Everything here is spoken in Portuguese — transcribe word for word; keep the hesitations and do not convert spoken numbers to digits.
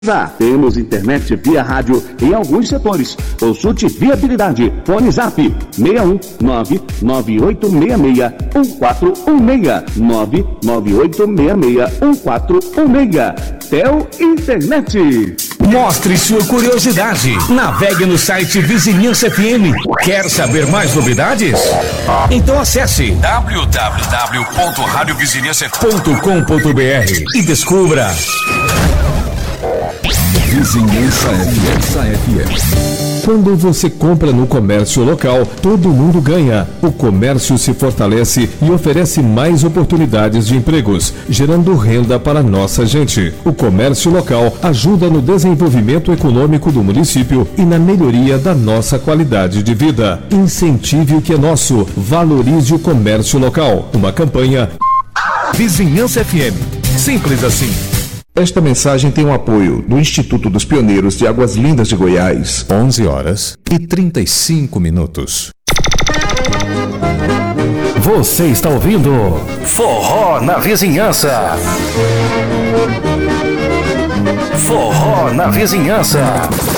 Temos internet via rádio em alguns setores. Consulte viabilidade. Fone Zap seis um nove nove oito seis seis um quatro um seis nove nove oito seis seis um quatro um seis. Tel Internet. Mostre sua curiosidade. Navegue no site Vizinhança F M. Quer saber mais novidades? Então acesse w w w ponto rádio vizinhança ponto com ponto b r e descubra. Vizinhança F M. Quando você compra no comércio local, todo mundo ganha. O comércio se fortalece e oferece mais oportunidades de empregos, gerando renda para nossa gente. O comércio local ajuda no desenvolvimento econômico do município e na melhoria da nossa qualidade de vida. Incentive o que é nosso. Valorize o comércio local. Uma campanha Vizinhança F M. Simples assim. Esta mensagem tem o apoio do Instituto dos Pioneiros de Águas Lindas de Goiás. onze horas e trinta e cinco minutos. Você está ouvindo Forró na Vizinhança. Forró na Vizinhança.